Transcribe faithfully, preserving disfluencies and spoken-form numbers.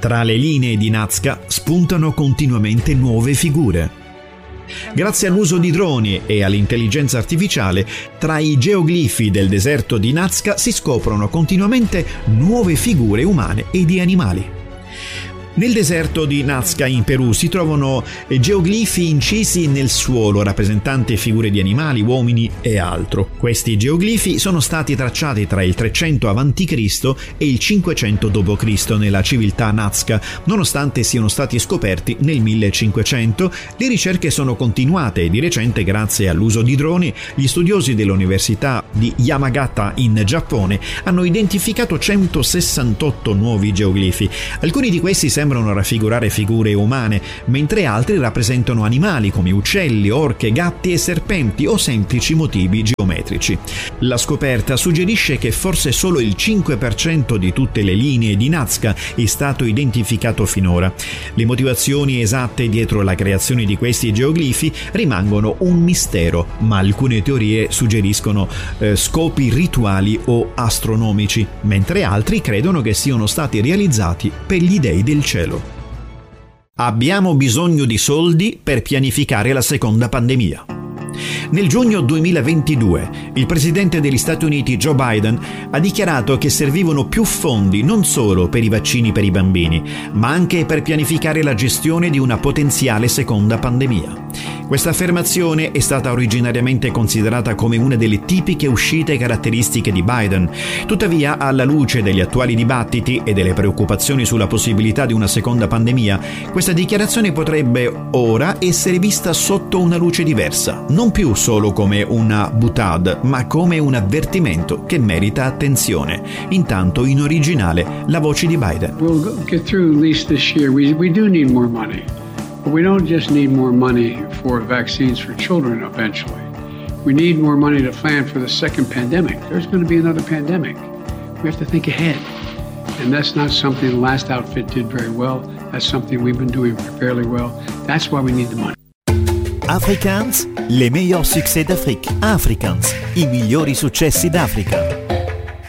Tra le linee di Nazca spuntano continuamente nuove figure. Grazie all'uso di droni e all'intelligenza artificiale, tra i geoglifi del deserto di Nazca si scoprono continuamente nuove figure umane e di animali. Nel deserto di Nazca in Perù si trovano geoglifi incisi nel suolo rappresentanti figure di animali, uomini e altro. Questi geoglifi sono stati tracciati tra il trecento avanti Cristo e il cinquecento dopo Cristo nella civiltà Nazca. Nonostante siano stati scoperti nel millecinquecento, le ricerche sono continuate e di recente, grazie all'uso di droni, gli studiosi dell'Università di Yamagata in Giappone hanno identificato centosessantotto nuovi geoglifi. Alcuni di questi sembrano raffigurare figure umane, mentre altri rappresentano animali come uccelli, orche, gatti e serpenti o semplici motivi geometrici. La scoperta suggerisce che forse solo il cinque per cento di tutte le linee di Nazca è stato identificato finora. Le motivazioni esatte dietro la creazione di questi geoglifi rimangono un mistero, ma alcune teorie suggeriscono eh, scopi rituali o astronomici, mentre altri credono che siano stati realizzati per gli dei del cielo. Abbiamo bisogno di soldi per pianificare la seconda pandemia. Nel giugno duemilaventidue il presidente degli Stati Uniti Joe Biden ha dichiarato che servivano più fondi non solo per i vaccini per i bambini, ma anche per pianificare la gestione di una potenziale seconda pandemia. Questa affermazione è stata originariamente considerata come una delle tipiche uscite caratteristiche di Biden. Tuttavia, alla luce degli attuali dibattiti e delle preoccupazioni sulla possibilità di una seconda pandemia, questa dichiarazione potrebbe ora essere vista sotto una luce diversa, non più solo come una boutade, ma come un avvertimento che merita attenzione. Intanto, in originale, la voce di Biden. We'll get through at least this year. We, we do need more money. But we don't just need more money for vaccines for children eventually. We need more money to plan for the second pandemic. There's going to be another pandemic. We have to think ahead. And that's not something the last outfit did very well. That's something we've been doing fairly well. That's why we need the money. Afrikaans, les meilleurs succès d'Afrique. Afrikaans, i migliori successi d'Africa.